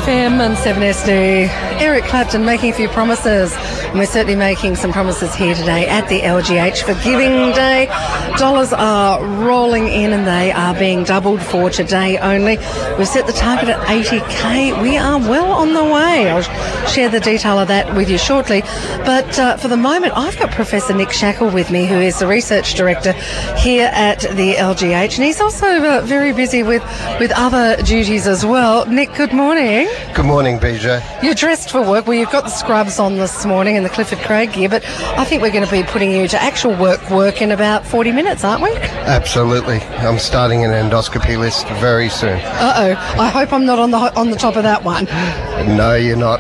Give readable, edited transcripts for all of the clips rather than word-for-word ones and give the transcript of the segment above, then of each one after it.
FM and 7SD. Eric Clapton making a few promises. And we're certainly making some promises here today at the LGH for Giving Day. Dollars are rolling in and they are being doubled for today only. We've set the target at 80k. We are well on the way. I'll share the detail of that with you shortly. But for the moment, I've got Professor Nick Shackle with me, who is the Research Director here at the LGH. And he's also very busy with other duties as well. Nick, good morning. Good morning, BJ. You're dressed for work. Well, you've got the scrubs on this morning and the Clifford Craig gear, but I think we're going to be putting you to actual work in about 40 minutes, aren't we? Absolutely. I'm starting an endoscopy list very soon. Uh-oh. I hope I'm not on the top of that one. No, you're not.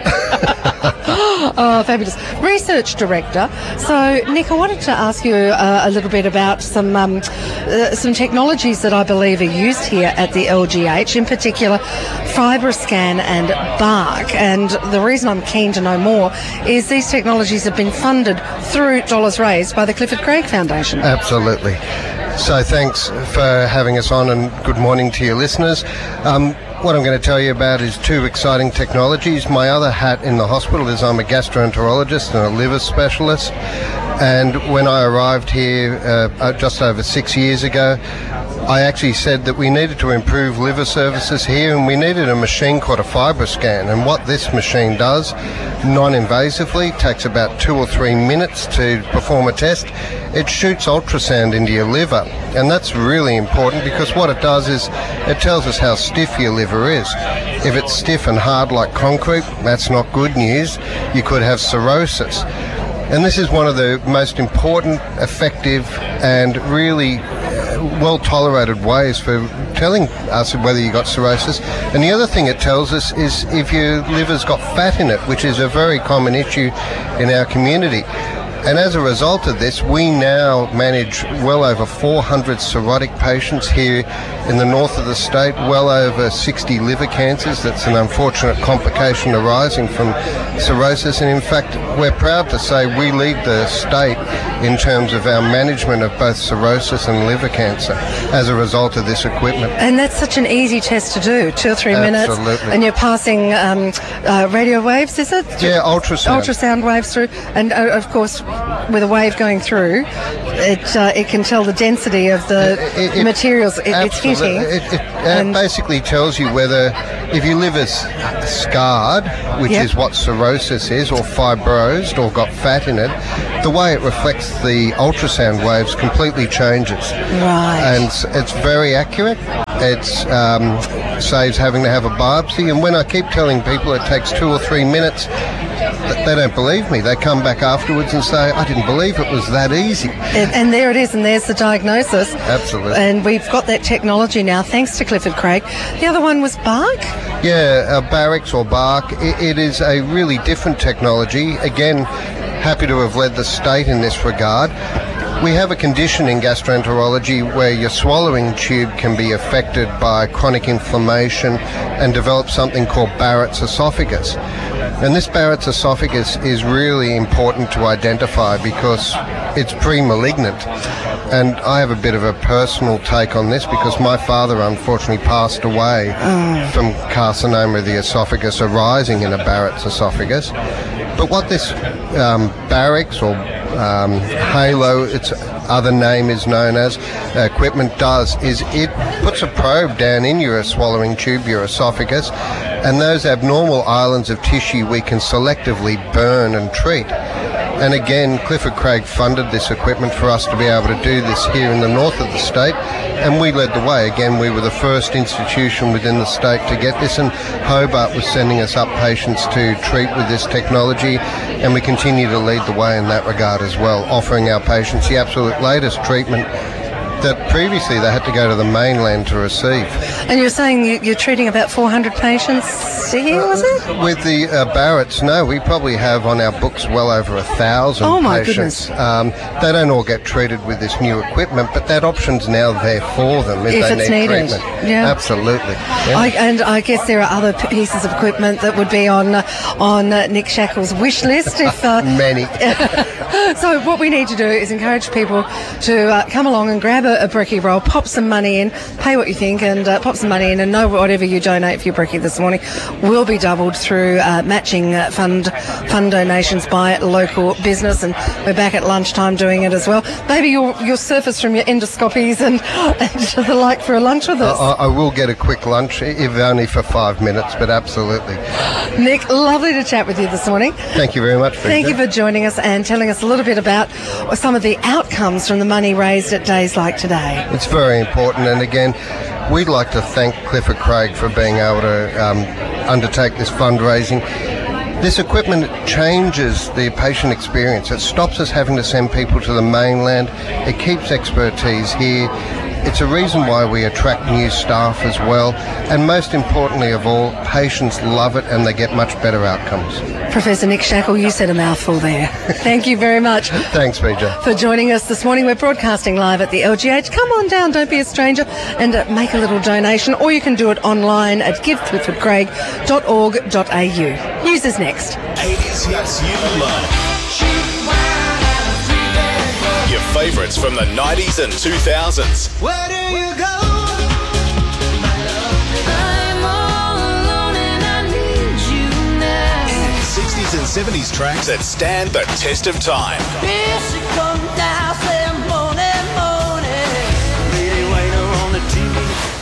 Oh, fabulous. Research Director. So, Nick, I wanted to ask you a little bit about some technologies that I believe are used here at the LGH, in particular FibroScan and BARC. And the reason I'm keen to know more is these technologies have been funded through dollars raised by the Clifford Craig Foundation. Absolutely. So thanks for having us on, and good morning to your listeners. What I'm going to tell you about is two exciting technologies. My other hat in the hospital is I'm a gastroenterologist and a liver specialist. And when I arrived here just over 6 years ago, I actually said that we needed to improve liver services here, and we needed a machine called a FibroScan. And what this machine does, non-invasively, takes about 2 or 3 minutes to perform a test. It shoots ultrasound into your liver, and that's really important because what it does is it tells us how stiff your liver is. If it's stiff and hard like concrete, that's not good news. You could have cirrhosis. And this is one of the most important, effective, and really well-tolerated ways for telling us whether you got cirrhosis. And the other thing it tells us is if your liver's got fat in it, which is a very common issue in our community. And as a result of this, we now manage well over 400 cirrhotic patients here in the north of the state, well over 60 liver cancers. That's an unfortunate complication arising from cirrhosis. And in fact, we're proud to say we lead the state in terms of our management of both cirrhosis and liver cancer as a result of this equipment. And that's such an easy test to do, 2 or 3 minutes. Absolutely. And you're passing radio waves, is it? Yeah, ultrasound. Ultrasound waves through. And of course, with a wave going through, it can tell the density of the materials it's hitting. It basically tells you whether, if your liver's scarred, which is what cirrhosis is, or fibrosed, or got fat in it, the way it reflects the ultrasound waves completely changes. Right. And it's very accurate. It saves having to have a biopsy. And when I keep telling people it takes 2 or 3 minutes, they don't believe me. They come back afterwards and say, I didn't believe it was that easy. And there it is, and there's the diagnosis. Absolutely. And we've got that technology now, thanks to Clifford Craig. The other one was BARC? Yeah, Barracks or BARC. It is a really different technology. Again, happy to have led the state in this regard. We have a condition in gastroenterology where your swallowing tube can be affected by chronic inflammation and develop something called Barrett's esophagus. And this Barrett's esophagus is really important to identify because it's pre-malignant. And I have a bit of a personal take on this because my father unfortunately passed away from carcinoma of the esophagus arising in a Barrett's esophagus. But what this Barracks or Halo, its other name is known as, equipment does is it puts a probe down in your swallowing tube, your esophagus, and those abnormal islands of tissue we can selectively burn and treat. And again, Clifford Craig funded this equipment for us to be able to do this here in the north of the state, and we led the way. Again, we were the first institution within the state to get this, and Hobart was sending us up patients to treat with this technology, and we continue to lead the way in that regard as well, offering our patients the absolute latest treatment that previously they had to go to the mainland to receive. And you're saying you're treating about 400 patients here, was it? With the Barrett's, no, we probably have on our books well over 1,000 oh my patients. Goodness. They don't all get treated with this new equipment, but that option's now there for them if they need needed. treatment. Yeah. Absolutely. Yeah. And I guess there are other pieces of equipment that would be on Nick Shackle's wish list. If Many. So what we need to do is encourage people to come along and grab a brekkie roll, pop some money in, pay what you think, and pop some money in, and know whatever you donate for your brekkie this morning will be doubled through matching fund donations by local business. And we're back at lunchtime doing it as well. Maybe you'll surface from your endoscopies and the like for a lunch with us. I will get a quick lunch, if only for 5 minutes, but absolutely. Nick, lovely to chat with you this morning. Thank you very much, Peter. Thank you for joining us and telling us a little bit about some of the outcomes from the money raised at days like today. It's very important, and again, we'd like to thank Clifford Craig for being able to undertake this fundraising. This equipment changes the patient experience. It stops us having to send people to the mainland. It keeps expertise here. It's a reason why we attract new staff as well. And most importantly of all, patients love it and they get much better outcomes. Professor Nick Shackle, you said a mouthful there. Thank you very much. Thanks, BJ. For joining us this morning. We're broadcasting live at the LGH. Come on down, don't be a stranger, and make a little donation, or you can do it online at givecliffordcraig.org.au. News is next. 80s hits you love. Your favourites from the 90s and 2000s. Where do you go? I'm all alone and I need you now. 60s and 70s tracks that stand the test of time. Here she come down, say morning, morning. Lady waiter on the TV.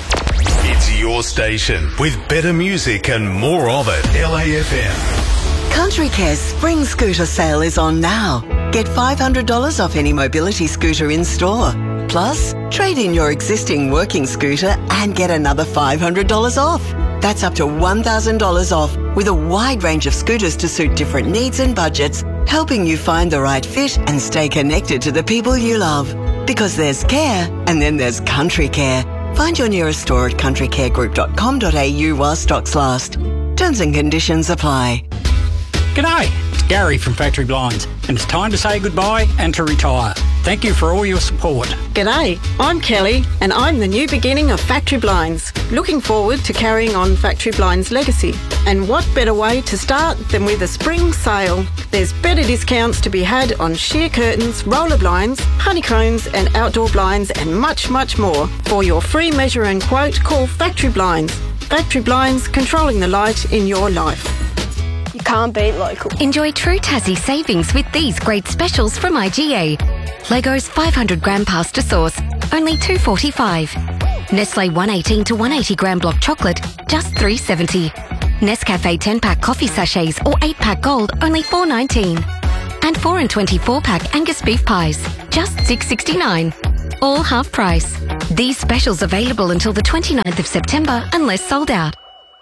It's your station with better music and more of it. LAFM. Country Care's Spring Scooter sale is on now. Get $500 off any mobility scooter in store. Plus, trade in your existing working scooter and get another $500 off. That's up to $1,000 off with a wide range of scooters to suit different needs and budgets, helping you find the right fit and stay connected to the people you love. Because there's care and then there's Country Care. Find your nearest store at countrycaregroup.com.au while stocks last. Terms and conditions apply. G'day, it's Gary from Factory Blinds, and it's time to say goodbye and to retire. Thank you for all your support. G'day, I'm Kelly and I'm the new beginning of Factory Blinds. Looking forward to carrying on Factory Blinds' legacy. And what better way to start than with a spring sale? There's better discounts to be had on sheer curtains, roller blinds, honeycombs and outdoor blinds and much, much more. For your free measure and quote, call Factory Blinds. Factory Blinds, controlling the light in your life. You can't beat local. Enjoy true Tassie savings with these great specials from IGA. Leggo's 500 gram pasta sauce, only $2.45. Nestle 118 to 180 gram block chocolate, just $3.70. Nescafe 10-pack coffee sachets or 8-pack gold, only $4.19. And 4 and 24-pack Angus beef pies, just $6.69. All half price. These specials available until the 29th of September unless sold out.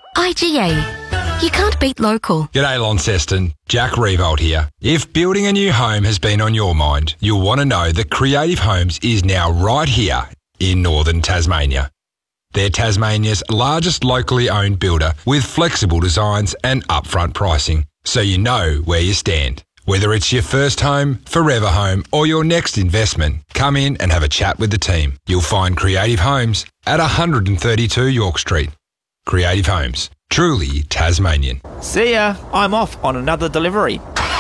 IGA. You can't beat local. G'day Launceston, Jack Revolt here. If building a new home has been on your mind, you'll want to know that Creative Homes is now right here in northern Tasmania. They're Tasmania's largest locally owned builder with flexible designs and upfront pricing, so you know where you stand. Whether it's your first home, forever home or your next investment, come in and have a chat with the team. You'll find Creative Homes at 132 York Street. Creative Homes. Truly Tasmanian. See ya. I'm off on another delivery.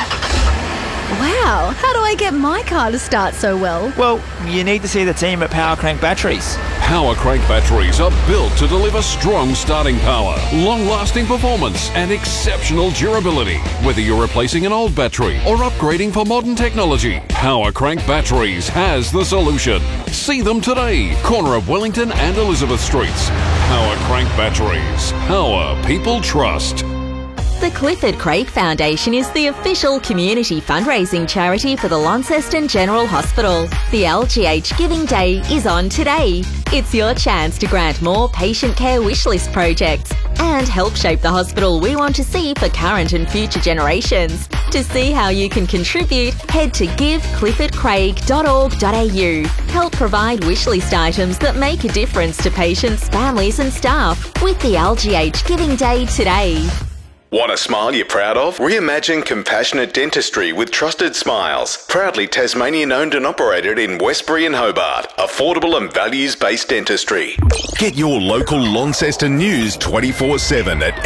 Wow, how do I get my car to start so well? Well, you need to see the team at Power Crank Batteries. Power Crank batteries are built to deliver strong starting power, long-lasting performance and exceptional durability. Whether you're replacing an old battery or upgrading for modern technology, Power Crank Batteries has the solution. See them today, corner of Wellington and Elizabeth Streets. Power Crank Batteries. Power people trust. The Clifford Craig Foundation is the official community fundraising charity for the Launceston General Hospital. The LGH Giving Day is on today. It's your chance to grant more patient care wishlist projects and help shape the hospital we want to see for current and future generations. To see how you can contribute, head to givecliffordcraig.org.au. Help provide wishlist items that make a difference to patients, families and staff with the LGH Giving Day today. Want a smile you're proud of? Reimagine compassionate dentistry with Trusted Smiles. Proudly Tasmanian owned and operated in Westbury and Hobart. Affordable and values-based dentistry. Get your local Launceston news 24/7 at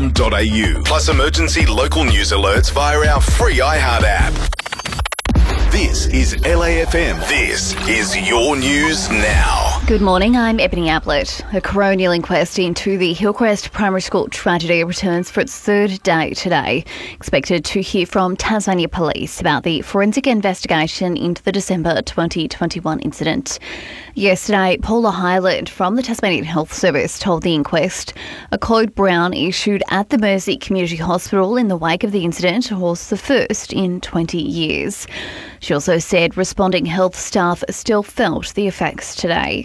lafm.com.au. Plus emergency local news alerts via our free iHeart app. This is LAFM. This is your news now. Good morning, I'm Ebony Ablett. A coronial inquest into the Hillcrest Primary School tragedy returns for its third day today. Expected to hear from Tasmania Police about the forensic investigation into the December 2021 incident. Yesterday, Paula Hyland from the Tasmanian Health Service told the inquest a code brown issued at the Mersey Community Hospital in the wake of the incident was the first in 20 years. She also said responding health staff still felt the effects today.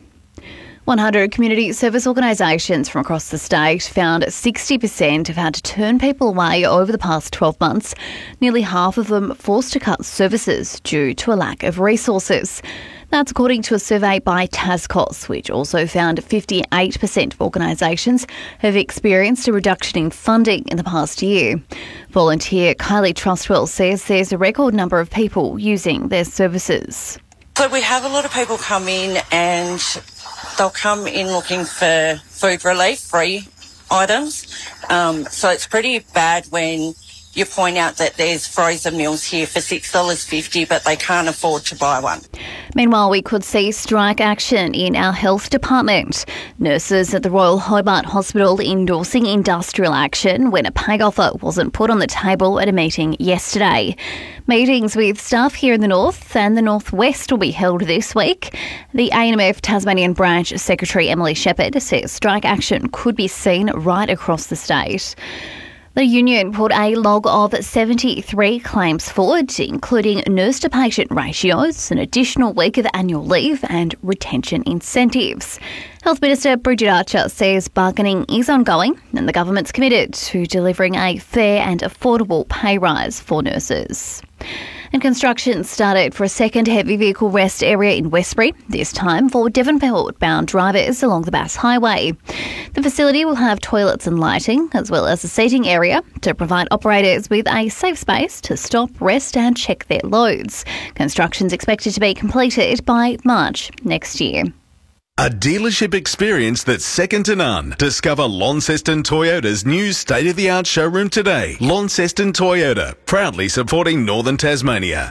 100 community service organisations from across the state found 60% have had to turn people away over the past 12 months, nearly half of them forced to cut services due to a lack of resources. That's according to a survey by Tascos, which also found 58% of organisations have experienced a reduction in funding in the past year. Volunteer Kylie Trustwell says there's a record number of people using their services. So we have a lot of people come in and they'll come in looking for food relief, free items. So it's pretty bad when you point out that there's frozen meals here for $6.50, but they can't afford to buy one. Meanwhile, we could see strike action in our health department. Nurses at the Royal Hobart Hospital endorsing industrial action when a pay offer wasn't put on the table at a meeting yesterday. Meetings with staff here in the north and the northwest will be held this week. The ANMF Tasmanian Branch Secretary Emily Shepherd says strike action could be seen right across the state. The union put a log of 73 claims forward, including nurse-to-patient ratios, an additional week of annual leave and retention incentives. Health Minister Bridget Archer says bargaining is ongoing and the government's committed to delivering a fair and affordable pay rise for nurses. And construction started for a second heavy vehicle rest area in Westbury, this time for Devonport-bound drivers along the Bass Highway. The facility will have toilets and lighting, as well as a seating area to provide operators with a safe space to stop, rest and check their loads. Construction's expected to be completed by March next year. A dealership experience that's second to none. Discover Launceston Toyota's new state-of-the-art showroom today. Launceston Toyota, proudly supporting Northern Tasmania.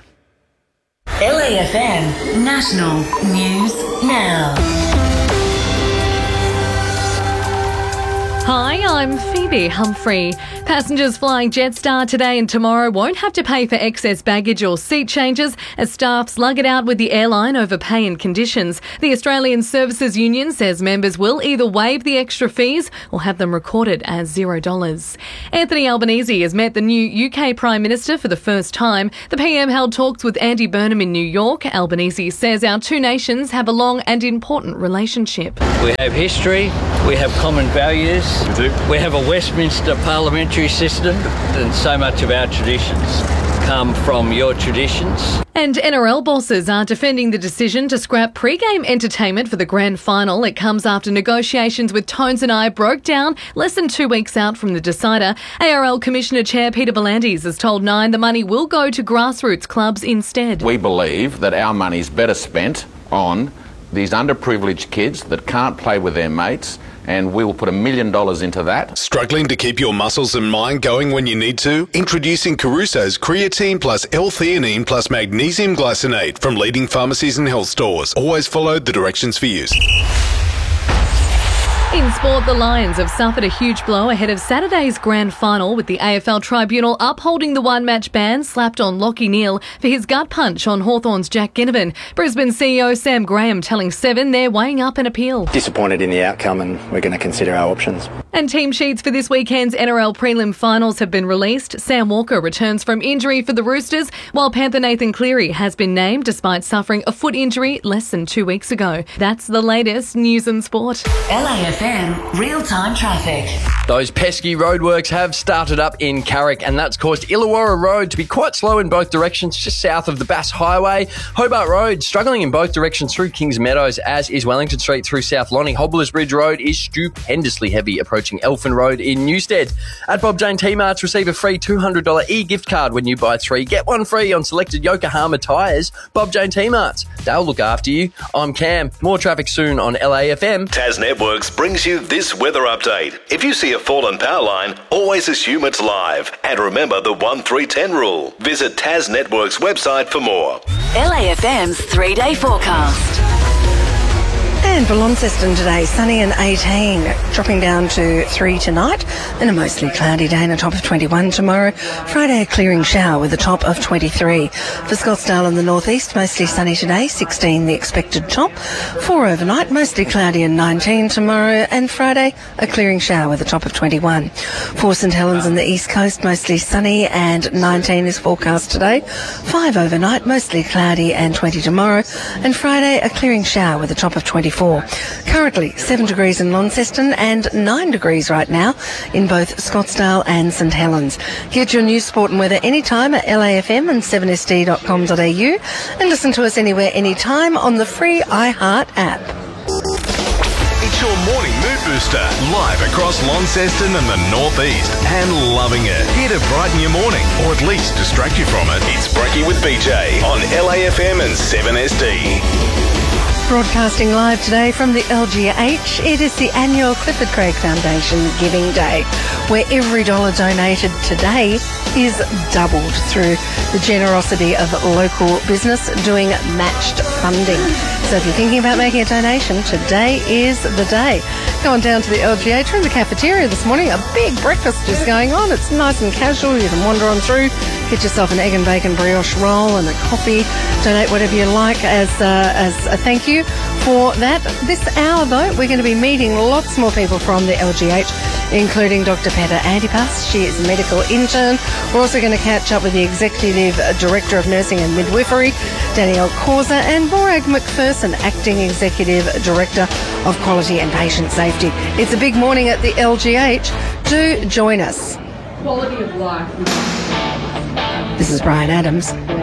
LAFM National News Now. Hi, I'm Phoebe Humphrey. Passengers flying Jetstar today and tomorrow won't have to pay for excess baggage or seat changes as staff slug it out with the airline over pay and conditions. The Australian Services Union says members will either waive the extra fees or have them recorded as $0. Anthony Albanese has met the new UK Prime Minister for the first time. The PM held talks with Andy Burnham in New York. Albanese says our two nations have a long and important relationship. We have history, we have common values. We have a Westminster parliamentary system, and so much of our traditions come from your traditions. And NRL bosses are defending the decision to scrap pre-game entertainment for the grand final. It comes after negotiations with Tones and I broke down less than 2 weeks out from the decider. ARL Commissioner Chair Peter V'landys has told Nine the money will go to grassroots clubs instead. We believe that our money is better spent on these underprivileged kids that can't play with their mates, and we will put $1 million into that. Struggling to keep your muscles and mind going when you need to? Introducing Caruso's Creatine plus L-theanine plus magnesium glycinate from leading pharmacies and health stores. Always follow the directions for use. In sport, the Lions have suffered a huge blow ahead of Saturday's grand final, with the AFL Tribunal upholding the one-match ban slapped on Lachie Neale for his gut punch on Hawthorn's Jack Ginnivan. Brisbane CEO Sam Graham telling Seven they're weighing up an appeal. Disappointed in the outcome, and we're going to consider our options. And team sheets for this weekend's NRL prelim finals have been released. Sam Walker returns from injury for the Roosters, while Panther Nathan Cleary has been named despite suffering a foot injury less than 2 weeks ago. That's the latest news and sport. LAFM real-time traffic. Those pesky roadworks have started up in Carrick, and that's caused Illawarra Road to be quite slow in both directions, just south of the Bass Highway. Hobart Road struggling in both directions through Kings Meadows, as is Wellington Street through South Lonnie. Hobblers Bridge Road is stupendously heavy approaching Elfin Road in Newstead. At Bob Jane T-Marts, receive a free $200 e-gift card when you buy 3. Get 1 free on selected Yokohama tyres. Bob Jane T-Marts. They'll look after you. I'm Cam. More traffic soon on LAFM. Tas Networks bring brings you this weather update. If you see a fallen power line, always assume it's live. And remember the 1-3-10 rule. Visit Tas Network's website for more. LAFM's 3-day forecast. And for Launceston today, sunny and 18, dropping down to 3 tonight, and a mostly cloudy day and a top of 21 tomorrow. Friday, a clearing shower with a top of 23. For Scottsdale in the northeast, mostly sunny today, 16 the expected top. 4 overnight, mostly cloudy and 19 tomorrow. And Friday, a clearing shower with a top of 21. For St Helens in the east coast, mostly sunny and 19 is forecast today. 5 overnight, mostly cloudy and 20 tomorrow. And Friday, a clearing shower with a top of 24. Currently 7 degrees in Launceston and 9 degrees right now in both Scottsdale and St Helens. Get your news, sport and weather anytime at LAFM and 7sd.com.au and listen to us anywhere, anytime on the free iHeart app. It's your morning mood booster, live across Launceston and the northeast, and loving it. Here to brighten your morning, or at least distract you from it. It's Brekkie with BJ on LAFM and 7SD. Broadcasting live today from the LGH, it is the annual Clifford Craig Foundation Giving Day, where every dollar donated today is doubled through the generosity of local business doing matched funding. So if you're thinking about making a donation, today is the day. Go on down to the LGH. We're in the cafeteria this morning. A big breakfast is going on. It's nice and casual. You can wander on through, get yourself an egg and bacon brioche roll and a coffee. Donate whatever you like as a thank you for that. This hour, though, we're going to be meeting lots more people from the LGH, including Dr. Peta Antipas. She is a medical intern. We're also going to catch up with the Executive Director of Nursing and Midwifery, Danielle Causa, and Morag McPherson, Acting Executive Director of Quality and Patient Safety. It's a big morning at the LGH. Do join us. Quality of life. This is Brian Adams.